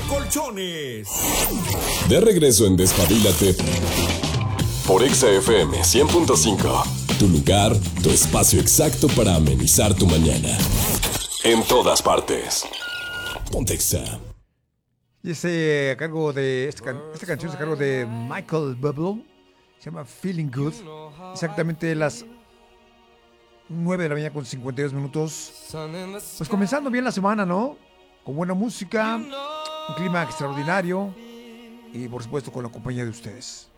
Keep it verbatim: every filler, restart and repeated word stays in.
Colchones. De regreso en Despabilate por Exa F M cien punto cinco. Tu lugar, tu espacio exacto para amenizar tu mañana. En todas partes. Ponte Exa. Y este a cargo de esta, can- esta canción es a cargo de Michael Bublé. Se llama Feeling Good. Exactamente las nueve de la mañana con cincuenta y dos minutos. Pues comenzando bien la semana, ¿no? Con buena música, un clima extraordinario y por supuesto con la compañía de ustedes.